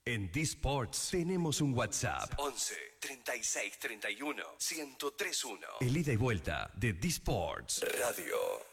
En D-Sports tenemos un WhatsApp 11 36 31 1031. El ida y vuelta de D-Sports Radio.